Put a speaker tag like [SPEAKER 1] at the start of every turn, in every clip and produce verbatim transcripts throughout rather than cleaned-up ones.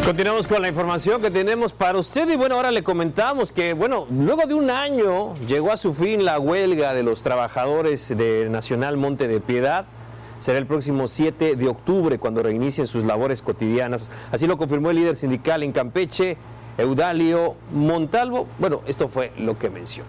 [SPEAKER 1] Continuamos con la información que tenemos para usted y bueno, ahora le comentamos que bueno, luego de un año llegó a su fin la huelga de los trabajadores de Nacional Monte de Piedad. Será el próximo siete de octubre cuando reinicien sus labores cotidianas. Así lo confirmó el líder sindical en Campeche, Eudalio Montalvo. Bueno, esto fue lo que mencionó.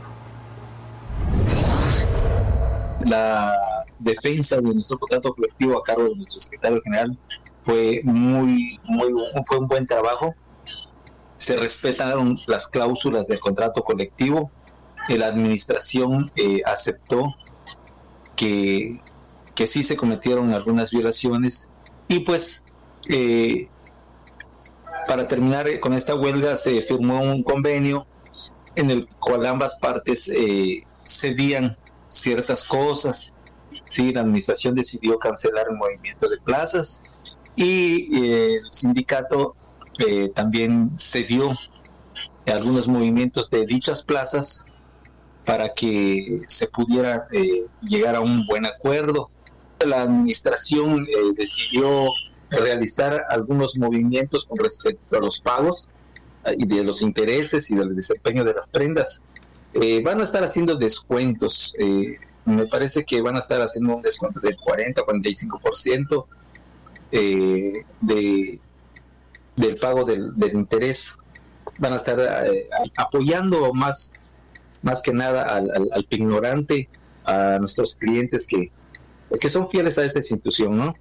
[SPEAKER 2] La defensa de nuestro contrato colectivo a cargo de nuestro secretario general fue muy, muy, fue un buen trabajo. Se respetaron las cláusulas del contrato colectivo. La administración eh, aceptó que que sí se cometieron algunas violaciones y pues eh, para terminar con esta huelga se firmó un convenio en el cual ambas partes eh, cedían ciertas cosas. Sí, la administración decidió cancelar el movimiento de plazas y eh, el sindicato eh, también cedió algunos movimientos de dichas plazas para que se pudiera eh, llegar a un buen acuerdo. La administración eh, decidió realizar algunos movimientos con respecto a los pagos eh, y de los intereses y del desempeño de las prendas. Eh, van a estar haciendo descuentos, eh, me parece que van a estar haciendo un descuento del cuarenta a cuarenta y cinco por ciento eh, de, del pago del, del interés. Van a estar eh, apoyando más, más que nada al, al, al ignorante, a nuestros clientes que es que son fieles a esta institución, ¿no?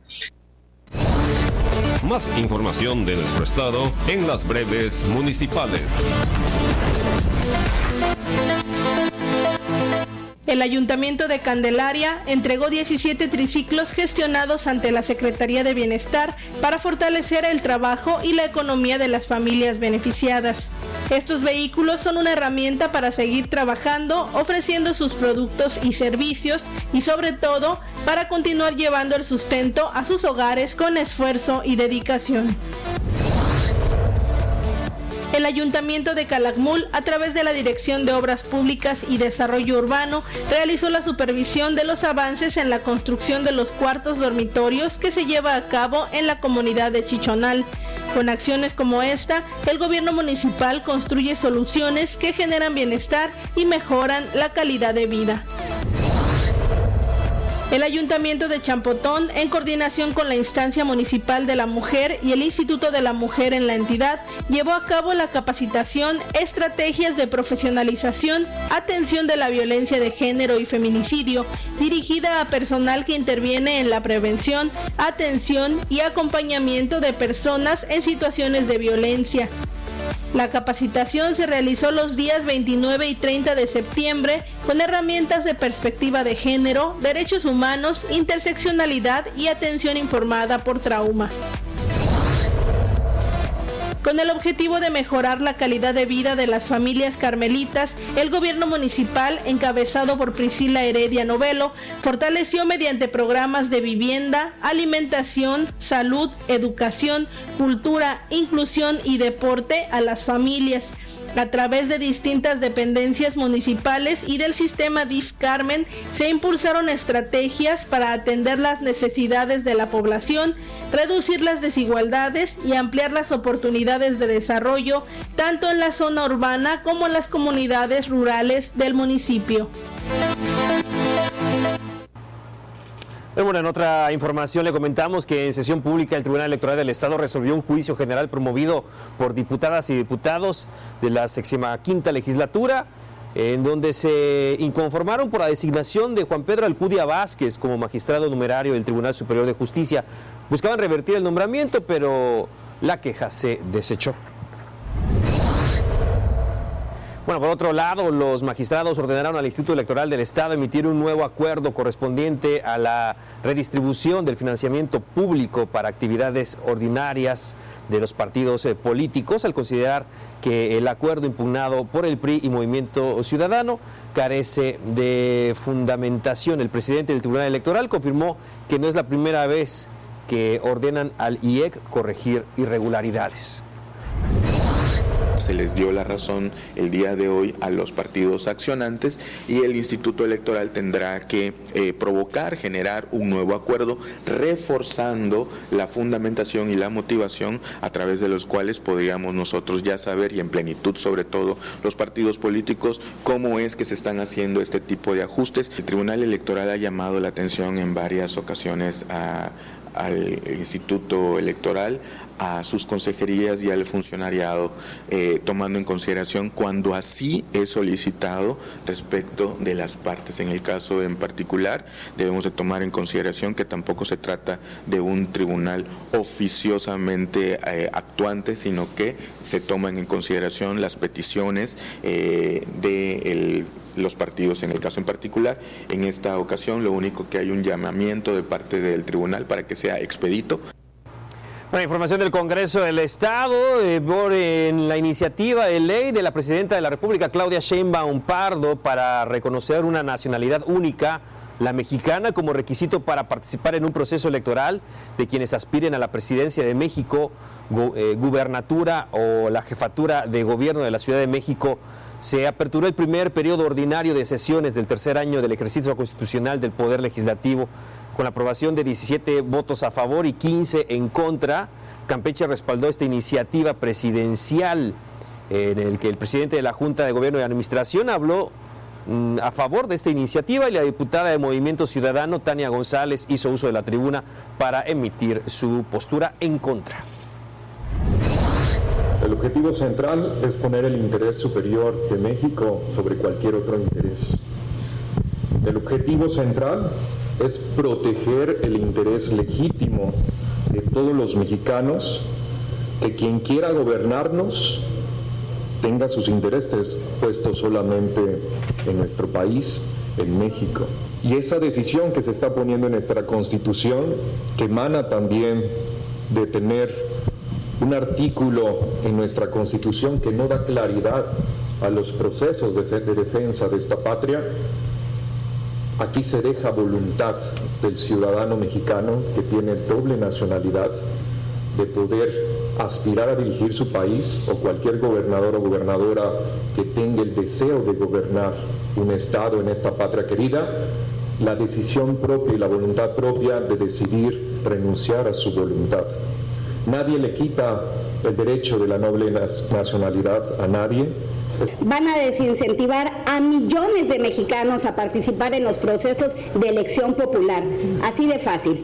[SPEAKER 3] Más información de nuestro estado en las breves municipales.
[SPEAKER 4] El Ayuntamiento de Candelaria entregó diecisiete triciclos gestionados ante la Secretaría de Bienestar para fortalecer el trabajo y la economía de las familias beneficiadas. Estos vehículos son una herramienta para seguir trabajando, ofreciendo sus productos y servicios y sobre todo para continuar llevando el sustento a sus hogares con esfuerzo y dedicación. El Ayuntamiento de Calakmul, a través de la Dirección de Obras Públicas y Desarrollo Urbano, realizó la supervisión de los avances en la construcción de los cuartos dormitorios que se lleva a cabo en la comunidad de Chichonal. Con acciones como esta, el gobierno municipal construye soluciones que generan bienestar y mejoran la calidad de vida. El Ayuntamiento de Champotón, en coordinación con la Instancia Municipal de la Mujer y el Instituto de la Mujer en la entidad, llevó a cabo la capacitación Estrategias de Profesionalización, Atención de la Violencia de Género y Feminicidio, dirigida a personal que interviene en la prevención, atención y acompañamiento de personas en situaciones de violencia. La capacitación se realizó los días veintinueve y treinta de septiembre con herramientas de perspectiva de género, derechos humanos, interseccionalidad y atención informada por trauma. Con el objetivo de mejorar la calidad de vida de las familias carmelitas, el gobierno municipal, encabezado por Priscila Heredia Novelo, fortaleció mediante programas de vivienda, alimentación, salud, educación, cultura, inclusión y deporte a las familias. A través de distintas dependencias municipales y del sistema D I F Carmen, se impulsaron estrategias para atender las necesidades de la población, reducir las desigualdades y ampliar las oportunidades de desarrollo, tanto en la zona urbana como en las comunidades rurales del municipio.
[SPEAKER 1] Bueno, en otra información le comentamos que en sesión pública el Tribunal Electoral del Estado resolvió un juicio general promovido por diputadas y diputados de la sexaquinta legislatura, en donde se inconformaron por la designación de Juan Pedro Alcudia Vázquez como magistrado numerario del Tribunal Superior de Justicia. Buscaban revertir el nombramiento, pero la queja se desechó. Bueno, por otro lado, los magistrados ordenaron al Instituto Electoral del Estado emitir un nuevo acuerdo correspondiente a la redistribución del financiamiento público para actividades ordinarias de los partidos eh, políticos, al considerar que el acuerdo impugnado por el P R I y Movimiento Ciudadano carece de fundamentación. El presidente del Tribunal Electoral confirmó que no es la primera vez que ordenan al I E C corregir irregularidades.
[SPEAKER 5] se les dio la razón el día de hoy a los partidos accionantes y el Instituto Electoral tendrá que eh, provocar, generar un nuevo acuerdo, reforzando la fundamentación y la motivación a través de los cuales podríamos nosotros ya saber, y en plenitud sobre todo los partidos políticos, cómo es que se están haciendo este tipo de ajustes. El Tribunal Electoral ha llamado la atención en varias ocasiones a, al Instituto Electoral, a sus consejerías y al funcionariado, eh, tomando en consideración cuando así es solicitado respecto de las partes. En el caso en particular, debemos de tomar en consideración que tampoco se trata de un tribunal oficiosamente eh, actuante, sino que se toman en consideración las peticiones eh, de el los partidos en el caso en particular. En esta ocasión lo único que hay un llamamiento de parte del tribunal para que sea expedito.
[SPEAKER 1] Bueno, información del Congreso del Estado eh, por en la iniciativa de ley de la Presidenta de la República, Claudia Sheinbaum Pardo, para reconocer una nacionalidad única, la mexicana, como requisito para participar en un proceso electoral de quienes aspiren a la presidencia de México, go, eh, gubernatura o la jefatura de gobierno de la Ciudad de México. Se aperturó el primer periodo ordinario de sesiones del tercer año del ejercicio constitucional del Poder Legislativo. Con la aprobación de diecisiete votos a favor y quince en contra, Campeche respaldó esta iniciativa presidencial en el que el presidente de la Junta de Gobierno y Administración habló mm, a favor de esta iniciativa, y la diputada de Movimiento Ciudadano, Tania González, hizo uso de la tribuna para emitir su postura en contra.
[SPEAKER 6] El objetivo central es poner el interés superior de México sobre cualquier otro interés. El objetivo central es proteger el interés legítimo de todos los mexicanos, que quien quiera gobernarnos tenga sus intereses puestos solamente en nuestro país, en México. Y esa decisión que se está poniendo en nuestra Constitución, que emana también de tener un artículo en nuestra Constitución que no da claridad a los procesos de, de defensa de esta patria, aquí se deja voluntad del ciudadano mexicano que tiene doble nacionalidad de poder aspirar a dirigir su país, o cualquier gobernador o gobernadora que tenga el deseo de gobernar un estado en esta patria querida, la decisión propia y la voluntad propia de decidir renunciar a su voluntad. Nadie le quita el derecho de la noble nacionalidad a nadie.
[SPEAKER 7] Van a desincentivar a millones de mexicanos a participar en los procesos de elección popular. Así de fácil.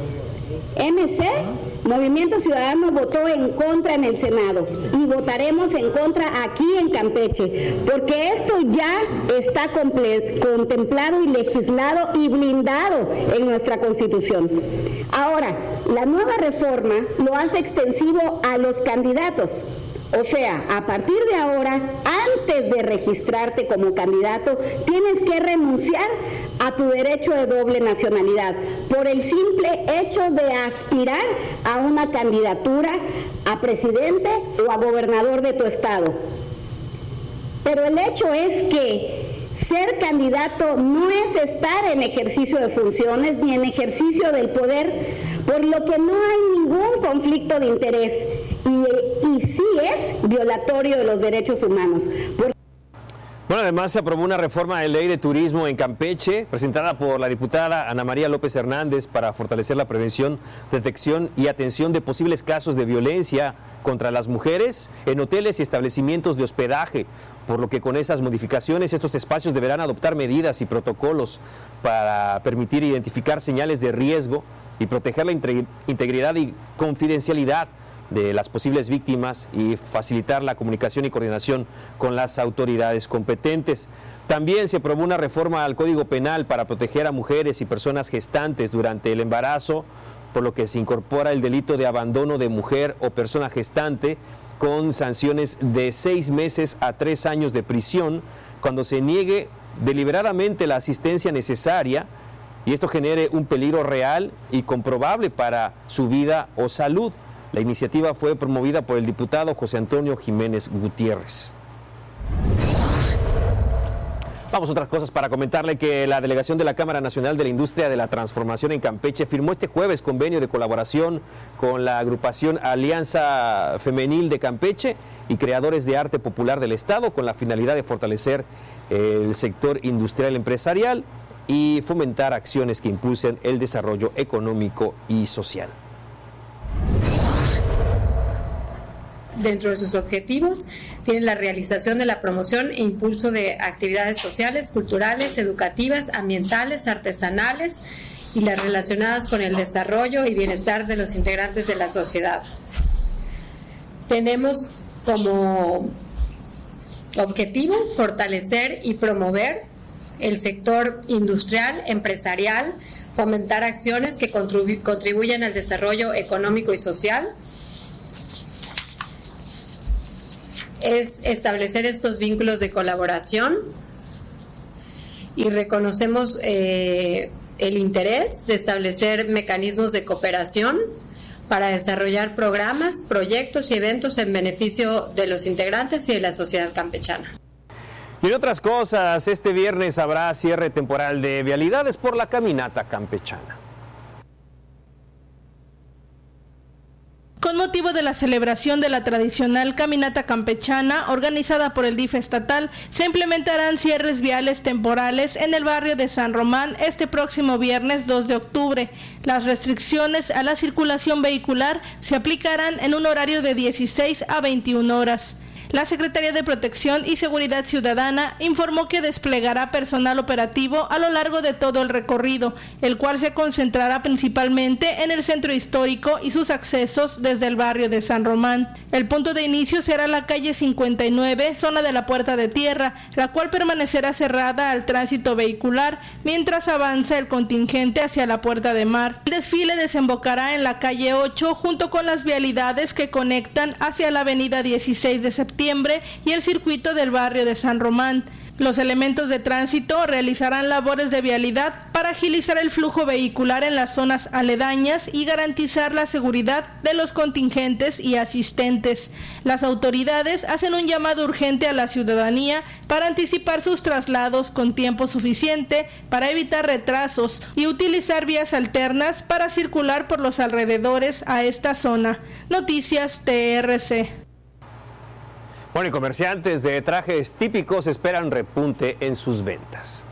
[SPEAKER 7] M C, Movimiento Ciudadano, votó en contra en el Senado y votaremos en contra aquí en Campeche, porque esto ya está contemplado y legislado y blindado en nuestra Constitución. Ahora, la nueva reforma lo hace extensivo a los candidatos. O sea, a partir de ahora, antes de registrarte como candidato, tienes que renunciar a tu derecho de doble nacionalidad por el simple hecho de aspirar a una candidatura a presidente o a gobernador de tu estado. Pero el hecho es que ser candidato no es estar en ejercicio de funciones ni en ejercicio del poder, por lo que no hay ningún conflicto de interés. Y, y sí es violatorio de los derechos humanos. Por...
[SPEAKER 1] Bueno, además se aprobó una reforma de ley de turismo en Campeche, presentada por la diputada Ana María López Hernández, para fortalecer la prevención, detección y atención de posibles casos de violencia contra las mujeres en hoteles y establecimientos de hospedaje, por lo que con esas modificaciones estos espacios deberán adoptar medidas y protocolos para permitir identificar señales de riesgo y proteger la integridad y confidencialidad de las posibles víctimas y facilitar la comunicación y coordinación con las autoridades competentes. También se aprobó una reforma al Código Penal para proteger a mujeres y personas gestantes durante el embarazo, por lo que se incorpora el delito de abandono de mujer o persona gestante con sanciones de seis meses a tres años de prisión cuando se niegue deliberadamente la asistencia necesaria y esto genere un peligro real y comprobable para su vida o salud. La iniciativa fue promovida por el diputado José Antonio Jiménez Gutiérrez. Vamos a otras cosas para comentarle que la delegación de la Cámara Nacional de la Industria de la Transformación en Campeche firmó este jueves convenio de colaboración con la agrupación Alianza Femenil de Campeche y creadores de arte popular del Estado con la finalidad de fortalecer el sector industrial empresarial y fomentar acciones que impulsen el desarrollo económico y social.
[SPEAKER 8] Dentro de sus objetivos tienen la realización de la promoción e impulso de actividades sociales, culturales, educativas, ambientales, artesanales y las relacionadas con el desarrollo y bienestar de los integrantes de la sociedad. Tenemos como objetivo fortalecer y promover el sector industrial, empresarial, fomentar acciones que contribu- contribuyan al desarrollo económico y social. Es establecer estos vínculos de colaboración y reconocemos eh, el interés de establecer mecanismos de cooperación para desarrollar programas, proyectos y eventos en beneficio de los integrantes y de la sociedad campechana.
[SPEAKER 1] Y en otras cosas, este viernes habrá cierre temporal de vialidades por la caminata campechana.
[SPEAKER 4] Con motivo de la celebración de la tradicional caminata campechana organizada por el D I F estatal, se implementarán cierres viales temporales en el barrio de San Román este próximo viernes dos de octubre. Las restricciones a la circulación vehicular se aplicarán en un horario de dieciséis a veintiuna horas. La Secretaría de Protección y Seguridad Ciudadana informó que desplegará personal operativo a lo largo de todo el recorrido, el cual se concentrará principalmente en el centro histórico y sus accesos desde el barrio de San Román. El punto de inicio será la calle cincuenta y nueve, zona de la Puerta de Tierra, la cual permanecerá cerrada al tránsito vehicular mientras avanza el contingente hacia la Puerta de Mar. El desfile desembocará en la calle ocho junto con las vialidades que conectan hacia la avenida dieciséis de septiembre y el circuito del barrio de San Román. Los elementos de tránsito realizarán labores de vialidad para agilizar el flujo vehicular en las zonas aledañas y garantizar la seguridad de los contingentes y asistentes. Las autoridades hacen un llamado urgente a la ciudadanía para anticipar sus traslados con tiempo suficiente para evitar retrasos y utilizar vías alternas para circular por los alrededores a esta zona. Noticias T R C.
[SPEAKER 1] Bueno, y comerciantes de trajes típicos esperan repunte en sus ventas.